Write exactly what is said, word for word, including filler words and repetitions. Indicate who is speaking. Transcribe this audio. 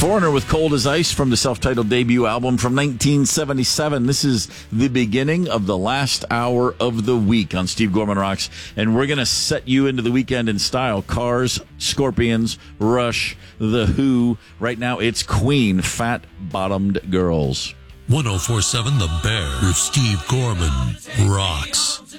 Speaker 1: Foreigner with Cold as Ice from the self-titled debut album from nineteen seventy-seven. This is the beginning of the last hour of the week on Steve Gorman Rocks, and we're going to set you into the weekend in style. Cars, Scorpions, Rush, The Who. Right now, it's Queen, Fat Bottomed Girls.
Speaker 2: one oh four point seven The Bear with Steve Gorman Rocks.